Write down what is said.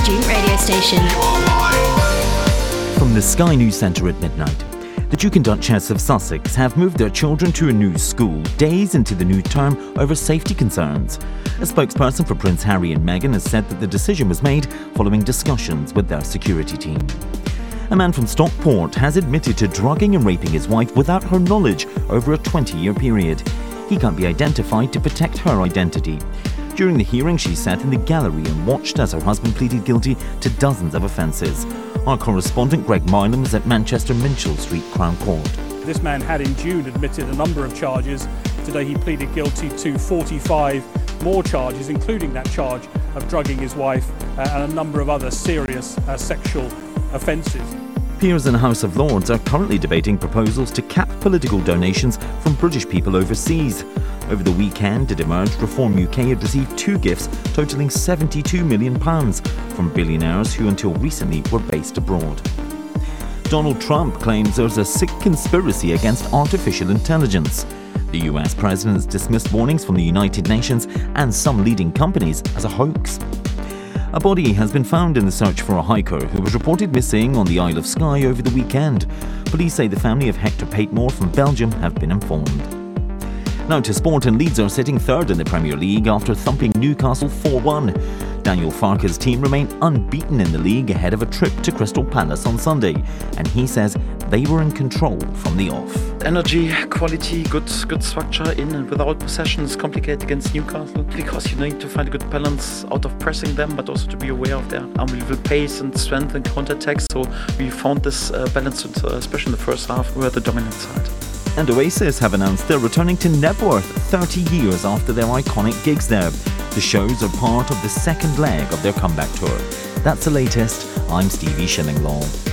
student radio station. From the Sky News Centre at midnight, the Duke and Duchess of Sussex have moved their children to a new school days into the new term over safety concerns. A spokesperson for Prince Harry and Meghan has said that the decision was made following discussions with their security team. A man from Stockport has admitted to drugging and raping his wife without her knowledge over a 20-year period. He can't be identified to protect her identity. During the hearing, she sat in the gallery and watched as her husband pleaded guilty to dozens of offences. Our correspondent Greg Milam is at Manchester Minchell Street Crown Court. This man had in June admitted a number of charges. Today he pleaded guilty to 45 more charges, including that charge of drugging his wife and a number of other serious sexual offences. Peers in the House of Lords are currently debating proposals to cap political donations from British people overseas. Over the weekend, it emerged Reform UK had received two gifts totalling £72 million from billionaires who until recently were based abroad. Donald Trump claims there's a sick conspiracy against artificial intelligence. The US president has dismissed warnings from the United Nations and some leading companies as a hoax. A body has been found in the search for a hiker who was reported missing on the Isle of Skye over the weekend. Police say the family of Hector Patemore from Belgium have been informed. Now to sport, and Leeds are sitting third in the Premier League after thumping Newcastle 4-1. Daniel Farke's team remain unbeaten in the league ahead of a trip to Crystal Palace on Sunday, and he says they were in control from the off. Energy, quality, good structure in and without possession is complicated against Newcastle because you need to find a good balance out of pressing them, but also to be aware of their unbelievable pace and strength and counter-attacks. So we found this balance, especially in the first half, we were the dominant side. And Oasis have announced they're returning to Knebworth 30 years after their iconic gigs there. The shows are part of the second leg of their comeback tour. That's the latest. I'm Stevie Shillinglaw.